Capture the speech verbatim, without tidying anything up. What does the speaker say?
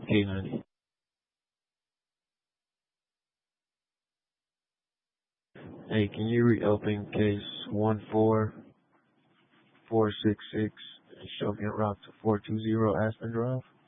K ninety. Hey, can you reopen case one four four six six and show me a route to four two zero Aspen Drive?